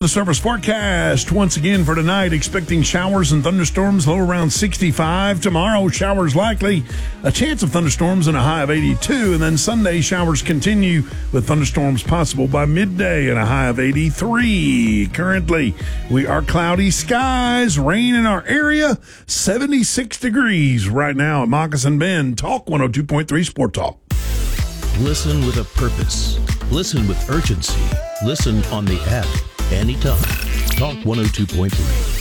The service forecast once again for tonight, expecting showers and thunderstorms, low around 65. Tomorrow, showers likely, a chance of thunderstorms and a high of 82. And then Sunday, showers continue with thunderstorms possible by midday and a high of 83. Currently, we are cloudy skies, rain in our area, 76 degrees right now at Moccasin Bend. Talk 102.3 Sport Talk. Listen with a purpose. Listen with urgency. Listen on the app anytime. Talk 102.3.